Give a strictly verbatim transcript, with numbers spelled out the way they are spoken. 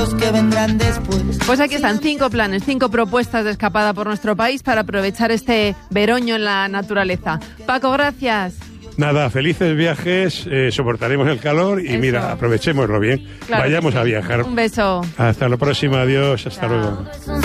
los que vendrán después. Pues aquí están cinco planes, cinco propuestas de escapada por nuestro país para aprovechar este veroño en la naturaleza. Paco, gracias. Nada, felices viajes, eh, soportaremos el calor y Eso. mira, aprovechémoslo bien. Claro Vayamos sí. a viajar. Un beso. Hasta la próxima, adiós, hasta Chao. luego.